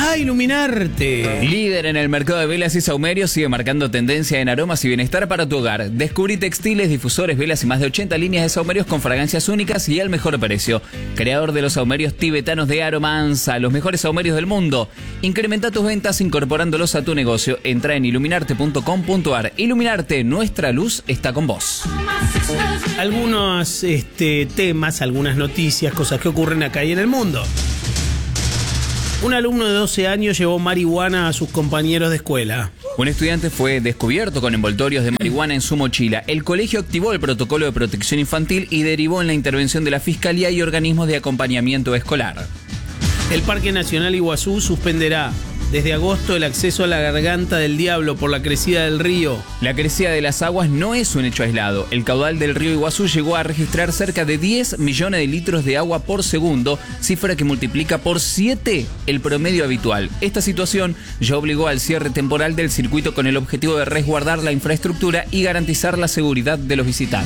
¡Ah, Iluminarte! Líder en el mercado de velas y saumerios, sigue marcando tendencia en aromas y bienestar para tu hogar. Descubrí textiles, difusores, velas y más de 80 líneas de saumerios con fragancias únicas y al mejor precio. Creador de los saumerios tibetanos de Aromansa, los mejores saumerios del mundo. Incrementa tus ventas incorporándolos a tu negocio. Entra en iluminarte.com.ar. Iluminarte, nuestra luz está con vos. Algunos temas, algunas noticias, cosas que ocurren acá y en el mundo. Un alumno de 12 años llevó marihuana a sus compañeros de escuela. Un estudiante fue descubierto con envoltorios de marihuana en su mochila. El colegio activó el protocolo de protección infantil y derivó en la intervención de la Fiscalía y organismos de acompañamiento escolar. El Parque Nacional Iguazú suspenderá desde agosto el acceso a la Garganta del Diablo por la crecida del río. La crecida de las aguas no es un hecho aislado. El caudal del río Iguazú llegó a registrar cerca de 10 millones de litros de agua por segundo, cifra que multiplica por 7 el promedio habitual. Esta situación ya obligó al cierre temporal del circuito con el objetivo de resguardar la infraestructura y garantizar la seguridad de los visitantes.